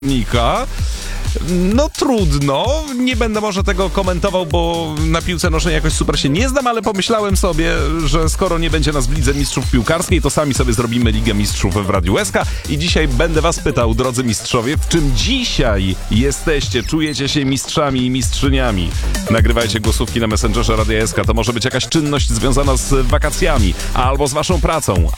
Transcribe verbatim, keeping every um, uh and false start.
Nika. No trudno, nie będę może tego komentował, bo na piłce nożnej jakoś super się nie znam, ale pomyślałem sobie, że skoro nie będzie nas w Lidze Mistrzów Piłkarskiej, to sami sobie zrobimy Ligę Mistrzów w Radiu S K i dzisiaj będę was pytał, drodzy mistrzowie, w czym dzisiaj jesteście, czujecie się mistrzami i mistrzyniami. Nagrywajcie głosówki na Messengerze Radia S K, to może być jakaś czynność związana z wakacjami, albo z waszą pracą,